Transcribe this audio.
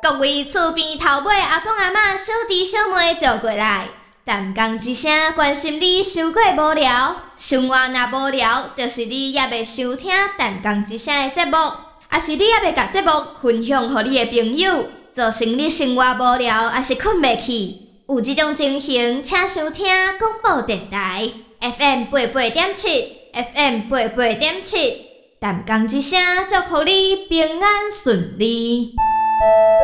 各位厝边头尾阿公阿嬷、小弟小妹坐过来，淡讲一声，关心你伤过无聊。生活若无聊，就是你也未收听淡讲一声的节目，也是你也未甲节目分享给你的朋友，造成你生活无聊，也是困袂去。有这种情形，请收听广播电台 FM 88.7 FM 88.7，淡讲一声，祝福你平安顺利。